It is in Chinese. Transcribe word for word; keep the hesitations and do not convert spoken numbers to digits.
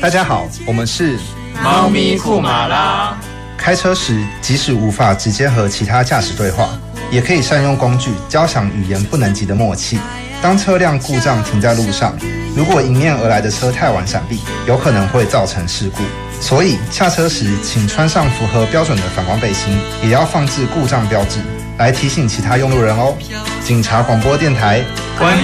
大家好，我们是猫咪库马拉。 开车时，即使无法直接和其他驾驶对话，也可以善用工具交响语言不能及的默契。当车辆故障停在路上，如果迎面而来的车太晚闪避，有可能会造成事故。所以下车时，请穿上符合标准的反光背心，也要放置故障标志，来提醒其他用路人哦。警察广播电台， 关